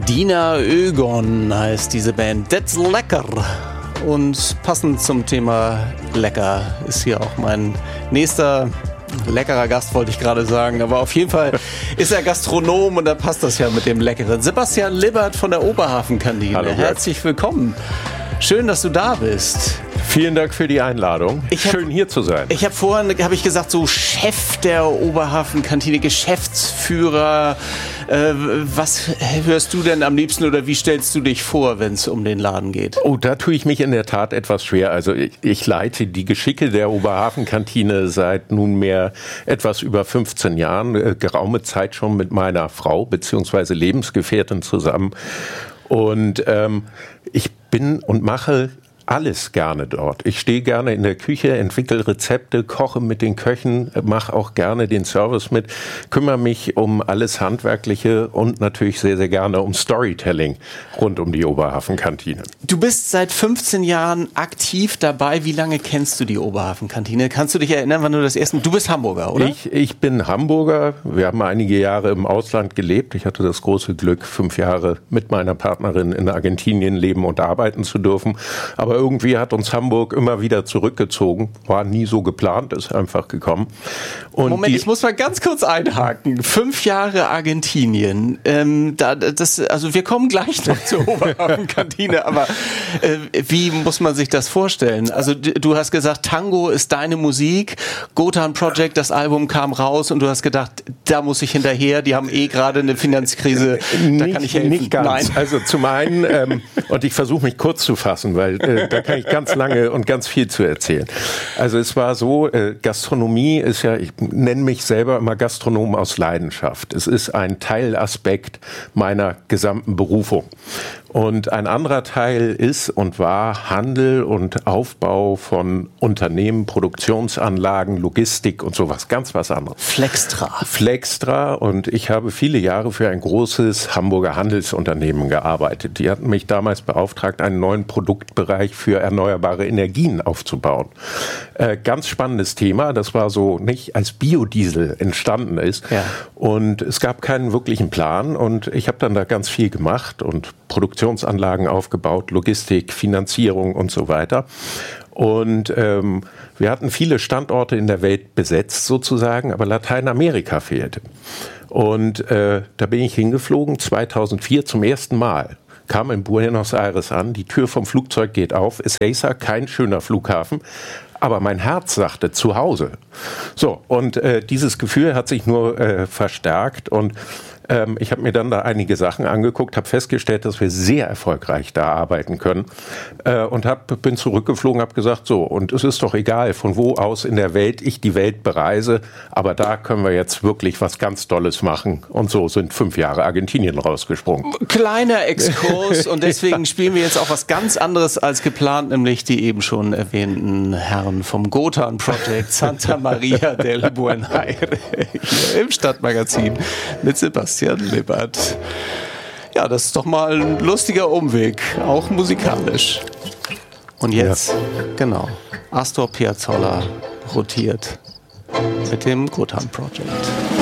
Dina Ögon heißt diese Band. That's lecker. Und passend zum Thema lecker ist hier auch mein nächster leckerer Gast, wollte ich gerade sagen. Aber auf jeden Fall ist er Gastronom und da passt das ja mit dem Leckeren. Sebastian Libbert von der Oberhafenkantine. Hallo, herzlich willkommen. Schön, dass du da bist. Vielen Dank für die Einladung. Schön hier zu sein. Ich habe vorhin gesagt, so Chef der Oberhafenkantine, Geschäftsführer. Was hörst du denn am liebsten oder wie stellst du dich vor, wenn es um den Laden geht? Oh, da tue ich mich in der Tat etwas schwer. Also ich leite die Geschicke der Oberhafenkantine seit nunmehr etwas über 15 Jahren, geraume Zeit schon mit meiner Frau bzw. Lebensgefährtin zusammen. Und ich bin und mache alles gerne dort. Ich stehe gerne in der Küche, entwickle Rezepte, koche mit den Köchen, mache auch gerne den Service mit, kümmere mich um alles Handwerkliche und natürlich sehr, sehr gerne um Storytelling rund um die Oberhafenkantine. Du bist seit 15 Jahren aktiv dabei. Wie lange kennst du die Oberhafenkantine? Kannst du dich erinnern, wann du das erste Mal... Du bist Hamburger, oder? Ich bin Hamburger. Wir haben einige Jahre im Ausland gelebt. Ich hatte das große Glück, 5 Jahre mit meiner Partnerin in Argentinien leben und arbeiten zu dürfen. Aber irgendwie hat uns Hamburg immer wieder zurückgezogen. War nie so geplant, ist einfach gekommen. Und Moment, ich muss mal ganz kurz einhaken. 5 Jahre Argentinien. Also wir kommen gleich noch zur Oberhafenkantine, aber wie muss man sich das vorstellen? Also du hast gesagt, Tango ist deine Musik. Gotan Project, das Album kam raus und du hast gedacht, da muss ich hinterher. Die haben gerade eine Finanzkrise. Da kann ich helfen. Nicht ganz. Nein. Also zum einen, und ich versuche mich kurz zu fassen, weil da kann ich ganz lange und ganz viel zu erzählen. Also es war so, Gastronomie ist ja, ich nenne mich selber immer Gastronom aus Leidenschaft. Es ist ein Teilaspekt meiner gesamten Berufung. Und ein anderer Teil ist und war Handel und Aufbau von Unternehmen, Produktionsanlagen, Logistik und sowas, ganz was anderes. Flextra. Und ich habe viele Jahre für ein großes Hamburger Handelsunternehmen gearbeitet. Die hatten mich damals beauftragt, einen neuen Produktbereich für erneuerbare Energien aufzubauen. Ganz spannendes Thema. Das war so nicht als Biodiesel entstanden ist. Ja. Und es gab keinen wirklichen Plan. Und ich habe dann da ganz viel gemacht und Produktionsanlagen aufgebaut, Logistik, Finanzierung und so weiter. Und wir hatten viele Standorte in der Welt besetzt sozusagen, aber Lateinamerika fehlte. Und da bin ich hingeflogen, 2004 zum ersten Mal. Kam in Buenos Aires an, die Tür vom Flugzeug geht auf, Ezeiza, kein schöner Flughafen, aber mein Herz sagte zu Hause. So, und dieses Gefühl hat sich nur verstärkt und ich habe mir dann da einige Sachen angeguckt, habe festgestellt, dass wir sehr erfolgreich da arbeiten können und bin zurückgeflogen, habe gesagt, so, und es ist doch egal, von wo aus in der Welt ich die Welt bereise, aber da können wir jetzt wirklich was ganz Tolles machen. Und so sind 5 Jahre Argentinien rausgesprungen. Kleiner Exkurs und deswegen spielen wir jetzt auch was ganz anderes als geplant, nämlich die eben schon erwähnten Herren vom Gotan Project Santa Maria del Buen Aire hier im Stadtmagazin mit Sebastian Libbert. Ja, das ist doch mal ein lustiger Umweg, auch musikalisch. Und jetzt, genau, Astor Piazzolla rotiert mit dem Gotan Project.